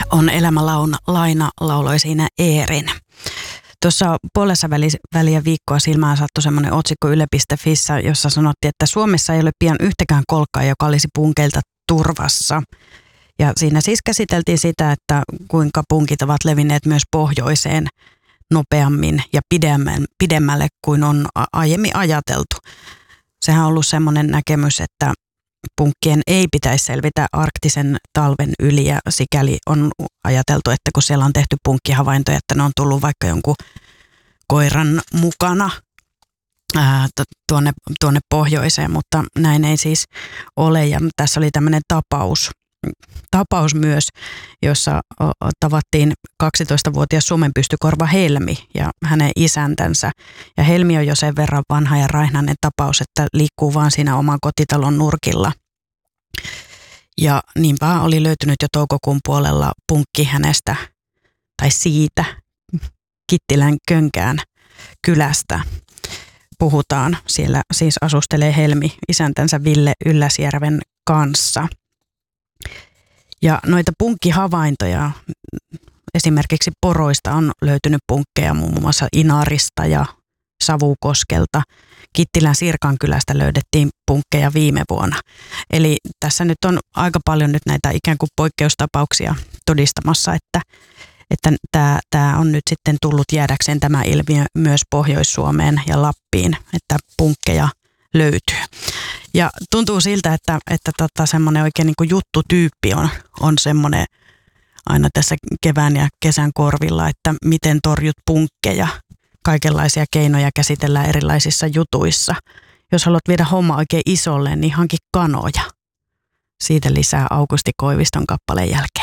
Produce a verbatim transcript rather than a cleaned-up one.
on elämä launa, laina, lauloi siinä Eerin. Tuossa puolessa väliä viikkoa silmään sattui semmoinen otsikko yle piste fissä, jossa sanottiin, että Suomessa ei ole pian yhtäkään kolkkaa, joka olisi punkeilta turvassa. Ja siinä siis käsiteltiin sitä, että kuinka punkit ovat levinneet myös pohjoiseen nopeammin ja pidemmälle kuin on aiemmin ajateltu. Sehän on ollut semmoinen näkemys, että punkkien ei pitäisi selvitä arktisen talven yli ja sikäli on ajateltu, että kun siellä on tehty punkkihavaintoja, että ne on tullut vaikka jonkun koiran mukana ää, tuonne, tuonne pohjoiseen, mutta näin ei siis ole. Ja tässä oli tämmöinen tapaus, tapaus myös, jossa tavattiin kaksitoistavuotias sumenpystykorva Helmi ja hänen isäntänsä. Ja Helmi on jo sen verran vanha ja raihnainen tapaus, että liikkuu vaan siinä oman kotitalon nurkilla. Ja niinpä oli löytynyt jo toukokuun puolella punkki hänestä tai siitä Kittilän Könkään kylästä. Puhutaan. Siellä siis asustelee Helmi isäntänsä Ville Ylläsjärven kanssa. Ja noita punkkihavaintoja, esimerkiksi poroista on löytynyt punkkeja muun muassa Inarista ja Savukoskelta. Kittilän Sirkankylästä löydettiin punkkeja viime vuonna. Eli tässä nyt on aika paljon nyt näitä ikään kuin poikkeustapauksia todistamassa, että että tämä, tämä on nyt sitten tullut jäädäkseen tämä ilmiö myös Pohjois-Suomeen ja Lappiin, että punkkeja löytyy. Ja tuntuu siltä, että, että tota semmoinen oikein niin kuin juttutyyppi on, on semmoinen aina tässä kevään ja kesän korvilla, että miten torjut punkkeja. Kaikenlaisia keinoja käsitellään erilaisissa jutuissa. Jos haluat viedä homma oikein isolle, niin hanki kanoja. Siitä lisää Aukusti Koiviston kappaleen jälkeen.